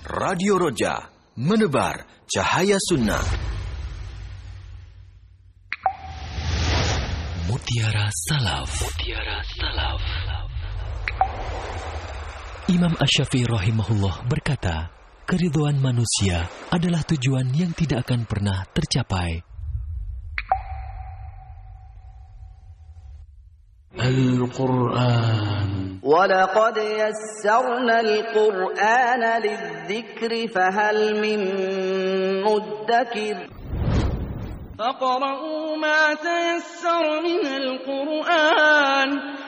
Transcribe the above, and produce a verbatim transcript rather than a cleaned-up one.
Radio Roja, menebar cahaya sunnah. Mutiara Salaf. Mutiara Salaf. Imam Asy-Syafi'i rahimahullah berkata, keridhaan manusia adalah tujuan yang tidak akan pernah tercapai. Al-Quran. وَلَقَدْ يَسَّرْنَا الْقُرْآنَ لِلذِّكْرِ فَهَلْ مِن مُّدَّكِرٍ فَاقْرَؤُوا مَا تَيَسَّرَ مِنَ الْقُرْآنِ